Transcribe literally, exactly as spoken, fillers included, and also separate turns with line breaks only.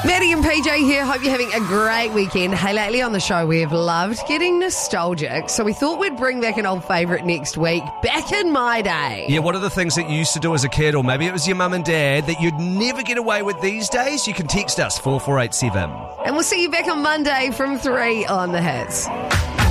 Maddie and P J here. Hope you're having a great weekend. Hey, lately on the show, we have loved getting nostalgic, so we thought we'd bring back an old favourite next week. Back in my day.
Yeah, what are the things that you used to do as a kid, or maybe it was your mum and dad, that you'd never get away with these days? You can text us, four four eight seven.
And we'll see you back on Monday from three on The Hits.